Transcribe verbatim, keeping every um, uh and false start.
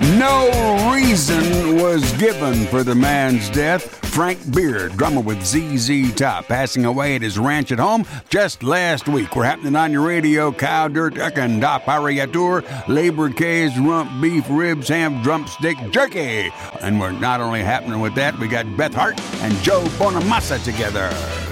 No reason was given for the man's death. Frank Beard, drummer with Z Z Top, passing away at his ranch at home just last week. We're happening on your radio, cow, dirt, and da pariatur, labor case, rump, beef, ribs, ham, drumstick, jerky. And we're not only happening with that, we got Beth Hart and Joe Bonamassa together.